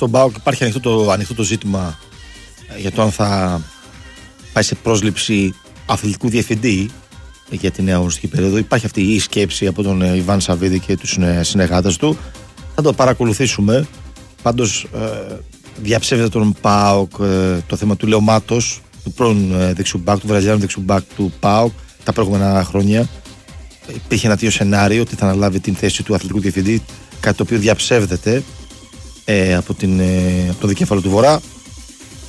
στον ΠΑΟΚ υπάρχει ανοιχτό το ζήτημα για το αν θα πάει σε πρόσληψη αθλητικού διευθυντή για τη νέα αγωνιστική περίοδο. Υπάρχει αυτή η σκέψη από τον Ιβάν Σαββίδη και τους συνεργάτες του. Θα το παρακολουθήσουμε. Πάντως διαψεύδεται τον ΠΑΟΚ το θέμα του Λεωμάτος, του πρώην δεξιμπάκ, του Βραζιλιάνου δεξιμπάκ του ΠΑΟΚ τα προηγούμενα χρόνια. Υπήρχε ένα τέτοιο σενάριο ότι θα αναλάβει την θέση του αθλητικού διευθυντή, κάτι το οποίο διαψεύδεται από τον δικέφαλο του Βορρά.